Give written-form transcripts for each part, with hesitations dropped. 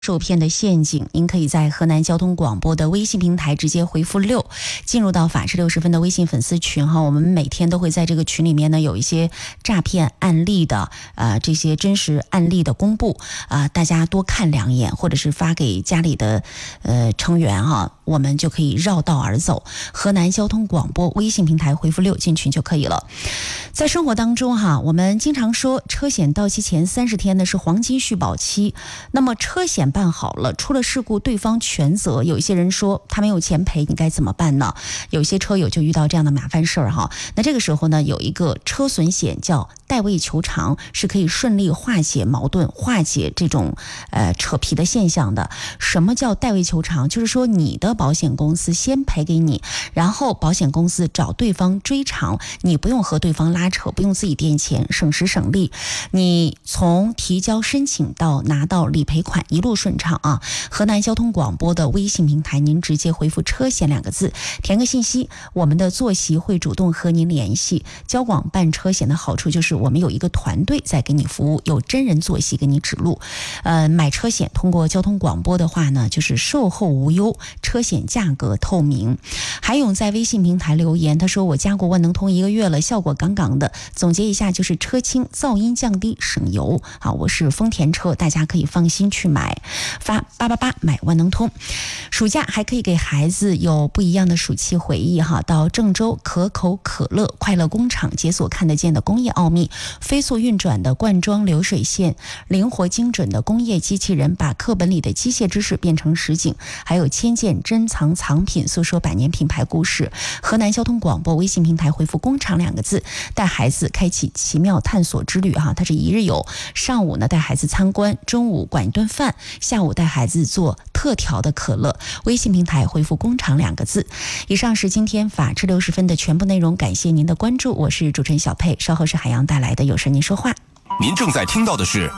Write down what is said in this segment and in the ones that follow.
受骗的陷阱，您可以在河南交通广播的微信平台直接回复6，进入到法治60分的微信粉丝群哈。我们每天都会在这个群里面呢有一些诈骗案例的这些真实案例的公布大家多看两眼，或者是发给家里的成员哈，我们就可以绕道而走。河南交通广播微信平台回复6进群就可以了。在生活当中哈，我们经常说车险到期前30天呢是黄金续保期，那么车险办好了，出了事故对方全责。有一些人说他没有钱赔，你该怎么办呢？有些车友就遇到这样的麻烦事儿哈。那这个时候呢，有一个车损险叫代位求偿，是可以顺利化解矛盾、化解这种扯皮的现象的。什么叫代位求偿？就是说你的保险公司先赔给你，然后保险公司找对方追偿，你不用和对方拉扯，不用自己垫钱，省时省力。你从提交申请到拿到理赔款一路顺畅啊！河南交通广播的微信平台，您直接回复车险2个字，填个信息，我们的坐席会主动和您联系。交广办车险的好处就是我们有一个团队在给你服务，有真人坐席给你指路。买车险通过交通广播的话呢，就是售后无忧，车险价格透明。还有在微信平台留言，他说我加过万能通1个月了，效果杠杠的。总结一下就是车轻、噪音降低、省油啊！我是丰田车，大家可以放心去买，发888买万能通。暑假还可以给孩子有不一样的暑期回忆哈！到郑州可口可乐快乐工厂解锁看得见的工业奥秘，飞速运转的灌装流水线，灵活精准的工业机器人把课本里的机械知识变成实景，还有千件珍藏藏品，诉说百年品牌故事。河南交通广播微信平台回复工厂2个字，带孩子开启奇妙探索之旅哈！它是一日游，上午呢带孩子参观，中午管一顿饭，下午带孩子做特调的可乐。微信平台回复工厂2个字。以上是今天法治60分的全部内容，感谢您的关注，我是主持人小佩，稍后是海洋带来的有声您说话。 您正在听到的是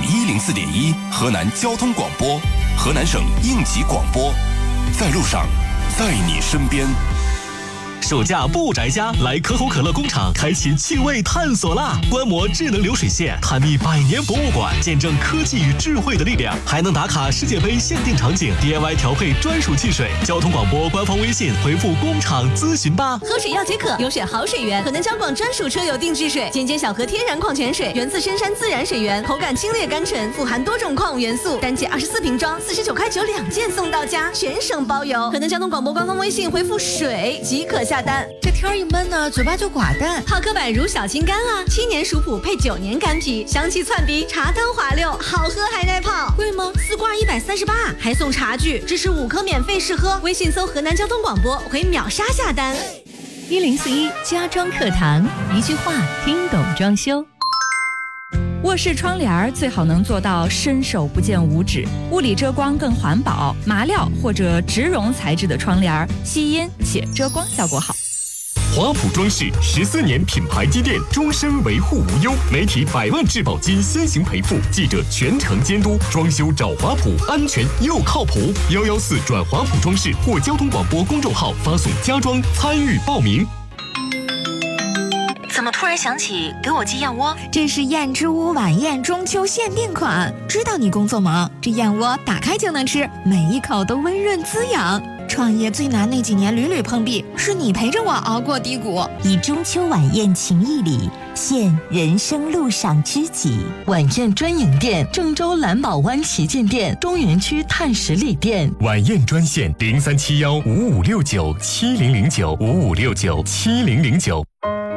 FM104.1 河南交通广播，河南省应急广播，在路上，在你身边。 暑假不宅家，来可口可乐工厂开启趣味探索啦！观摩智能流水线，探秘百年博物馆，见证科技与智慧的力量，还能打卡世界杯限定场景， DIY 调配专属汽水。交通广播官方微信回复工厂咨询吧。 喝水要解渴，有选好水源，河南交广专属车友定制水，尖尖小河天然矿泉水，源自深山自然水源，口感清冽甘醇，富含多种矿物元素，单件24瓶装，49块92件送到家，全省包邮。河南交通广播官方微信回复水即可下单。 这天一闷呢，嘴巴就寡淡。 泡赣板如小青柑啊，7年熟普配9年干皮，香气窜鼻，茶汤滑溜，好喝还耐泡。 贵吗？4罐138， 还送茶具，支持5颗免费试喝。微信搜河南交通广播，回秒杀下单。 1041家装课堂，一句话听懂装修。卧室窗帘最好能做到伸手不见五指，物理遮光更环保，麻料或者植绒材质的窗帘吸音且遮光效果好。 华普装饰14年品牌积淀，终身维护无忧，媒体100万质保金先行赔付，记者全程监督，装修找华普，安全又靠谱。114转华普装饰或交通广播公众号发送家装参与报名。 怎么突然想起给我寄燕窝？ 这是燕之屋晚宴中秋限定款，知道你工作忙，这燕窝打开就能吃，每一口都温润滋养。创业最难那几年屡屡碰壁，是你陪着我熬过低谷。 以中秋晚宴情谊礼，献人生路上知己。晚宴专营店：郑州蓝宝湾旗舰店、东园区碳十里店。 晚宴专线03715569700955697009。